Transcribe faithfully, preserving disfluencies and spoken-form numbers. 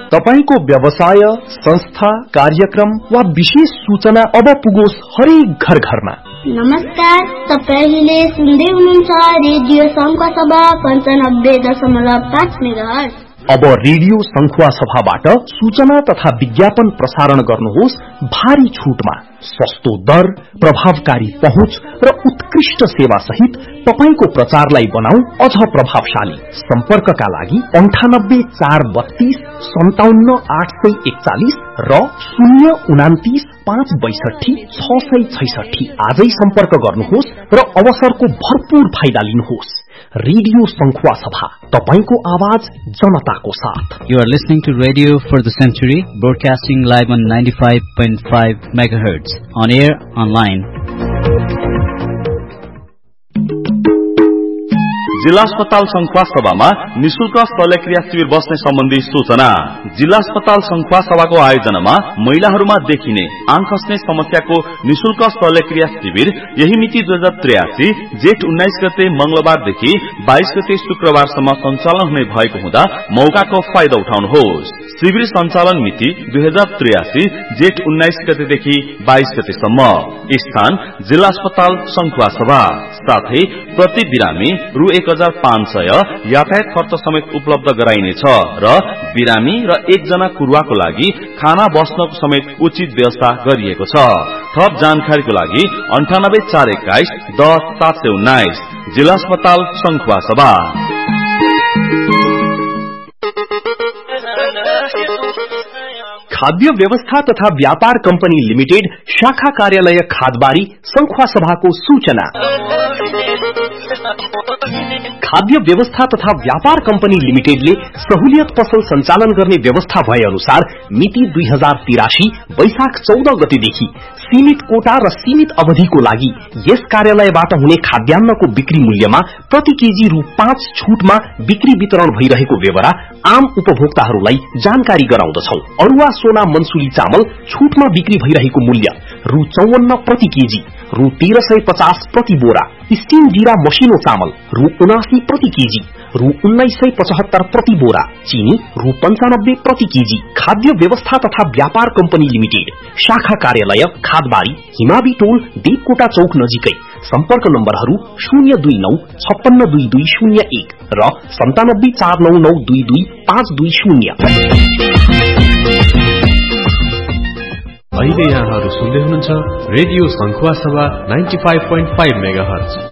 तपाईको व्यवसाय, संस्था, कार्यक्रम वा विशेष सूचना अब पुगोस् हरेक घर घरमा। नमस्कार, तपाईले सुन्दै हुनुहुन्छ रेडियो संखुवा सभा पन्चानब्बे दशमलव पाँच मेगाहर्ज। अब रेडियो संखुवा सभाबाट सूचना तथा विज्ञापन प्रसारण गर्नुहोस् भारी छुटमा। सस्तो दर, प्रभावकारी पहुँच र उत्कृष्ट सेवा सहित तपाईको प्रचारलाई बनाऊ अझ प्रभावशाली। सम्पर्कका लागि अन्ठानब्बे चार बत्तीस सन्ताउन्न आठ सय एकचालिस र शून्य उनातिस पाँच बैसठी छ सय छैसठी आजै सम्पर्क गर्नुहोस् र अवसरको भरपूर फाइदा लिनुहोस्। रेडियो संखुवा सभा, तपाईको आवाज जनताको साथ। You are listening to Radio for the Century, broadcasting live on ninety-five point five megahertz, on air, online. जिल्ला अस्पताल संखुवा सभामा निशुल्क शल्यक्रिया शिविर बस्ने सम्बन्धी सूचना। जिल्ला अस्पताल संखुवा सभाको आयोजनामा महिलाहरूमा देखिने आँख खस्ने समस्याको निशुल्क शल्यक्रिया शिविर यही मिति दुई हजार त्रियासी जेठ उन्नाइस गते मंगलबारदेखि बाइस गते शुक्रबारसम्म सञ्चालन हुने भएको हुँदा मौकाको फाइदा उठाउनुहोस्। शिविर सञ्चालन मिति दुई हजार त्रियासी जेठ उन्नाइस गतेदेखि बाइस गतेसम्म। स्थान जिल्ला अस्पताल संखुवा सभा। साथै प्रति बिरामी रु एक हजार पाँच सय यातायात खर्च समेत उपलब्ध गराइनेछ र बिरामी र एकजना कुरुवाको लागि खाना बस्नको समेत उचित व्यवस्था गरिएको छ। थप जानकारीको लागि अन्ठानब्बे चार एक्काइस दस सात सय उन्नाइस। जिल्ला अस्पताल संखुवा सभा। खाद्य व्यवस्था तथा व्यापार कंपनी लिमिटेड शाखा कार्यालय खादबारी संखुवा सभाको सूचना। खाद्य व्यवस्था तथा व्यापार कंपनी लिमिटेडले सहुलियत पसल सञ्चालन गर्ने व्यवस्था भए अनुसार मिति दुई हजार तिरासी वैशाख चौध गतेदेखि सीमित कोटा र सीमित अवधिको लागि यस कार्यालयबाट हुने खाद्यान्नको बिक्री मूल्यमा प्रति केजी रु पाँच छूटमा बिक्री वितरण भइरहेको बेहोरा आम उपभोक्ताहरूलाई जानकारी गराउँदछौ। अरुवा सोना मनसुली चामल छूटमा बिक्री भइरहेको मूल्य रु चौवन्न प्रति केजी, रु तेह्र सय पचास प्रति बोरा। स्टीम जीरा मसिनो चामल रु उनासी प्रति केजी, रु उन्नाइस सय पचहत्तर प्रति बोरा। चीनी रु पञ्चानब्बे प्रति केजी। खाद्य व्यवस्था तथा व्यापार कंपनी लिमिटेड शाखा कार्यालय खादबारी हिमावी टोल देवकोटा चौक नजिकै। सम्पर्क नम्बरहरू शून्य दुई नौ छप्पन्न दुई दुई शून्य एक र सन्तानब्बे चार नौ नौ दुई दुई पाँच दुई शून्य। अहिले यहाँहरू सुन्दै हुनुहुन्छ रेडियो संखुवा सभा ninety five point five megahertz.